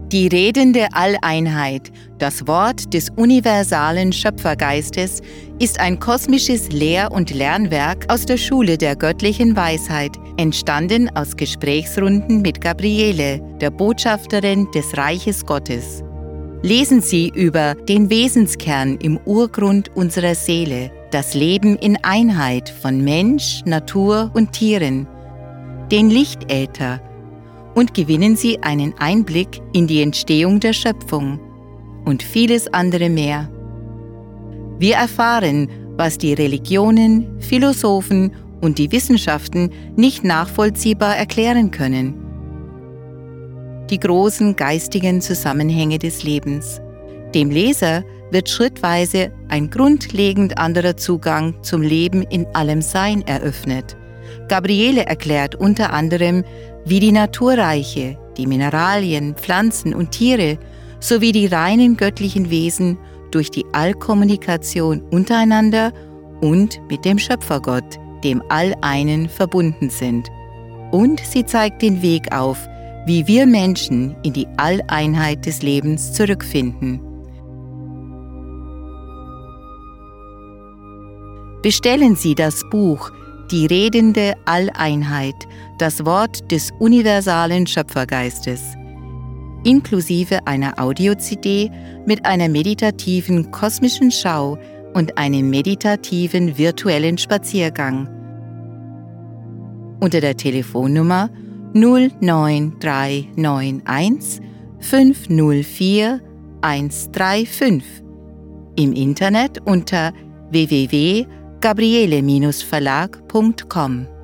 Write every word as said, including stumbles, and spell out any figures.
Die redende Alleinheit, das Wort des universalen Schöpfergeistes, ist ein kosmisches Lehr- und Lernwerk aus der Schule der göttlichen Weisheit, entstanden aus Gesprächsrunden mit Gabriele, der Botschafterin des Reiches Gottes. Lesen Sie über den Wesenskern im Urgrund unserer Seele, das Leben in Einheit von Mensch, Natur und Tieren, den Lichtäther, und gewinnen Sie einen Einblick in die Entstehung der Schöpfung und vieles andere mehr. Wir erfahren, was die Religionen, Philosophen und die Wissenschaften nicht nachvollziehbar erklären können. Die großen geistigen Zusammenhänge des Lebens. Dem Leser wird schrittweise ein grundlegend anderer Zugang zum Leben in allem Sein eröffnet. Gabriele erklärt unter anderem, wie die Naturreiche, die Mineralien, Pflanzen und Tiere sowie die reinen göttlichen Wesen durch die Allkommunikation untereinander und mit dem Schöpfergott, dem All-Einen, verbunden sind. Und sie zeigt den Weg auf, wie wir Menschen in die Alleinheit des Lebens zurückfinden. Bestellen Sie das Buch Die redende Alleinheit, das Wort des universalen Schöpfergeistes, inklusive einer Audio-C D mit einer meditativen kosmischen Schau und einem meditativen virtuellen Spaziergang. Unter der Telefonnummer null neun drei neun eins fünf null vier eins drei fünf, im Internet unter w w w punkt gabriele Bindestrich verlag punkt com.